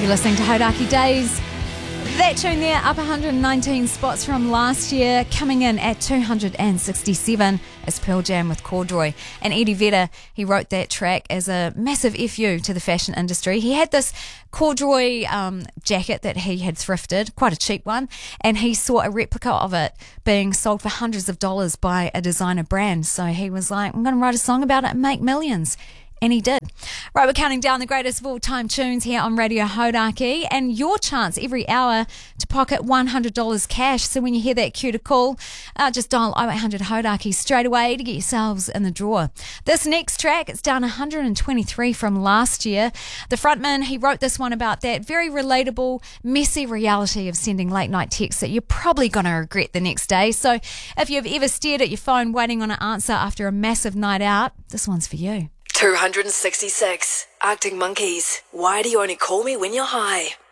You're listening to Hodaki Days. That tune there, up 119 spots from last year, coming in at 267 is Pearl Jam with Corduroy. And Eddie Vedder, he wrote that track as a massive FU to the fashion industry. He had this corduroy jacket that he had thrifted, quite a cheap one, and he saw a replica of it being sold for hundreds of dollars by a designer brand. So he was like, I'm going to write a song about it and make millions. And he did. Right, we're counting down the greatest of all time tunes here on Radio Hodaki, and your chance every hour to pocket $100 cash. So when you hear that cue to call, just dial 0800 Hodaki straight away to get yourselves in the draw. This next track, it's down 123 from last year. The frontman, he wrote this one about that very relatable, messy reality of sending late night texts that you're probably going to regret the next day. So if you've ever stared at your phone waiting on an answer after a massive night out, this one's for you. 266. Arctic Monkeys. Why do you only call me when you're high?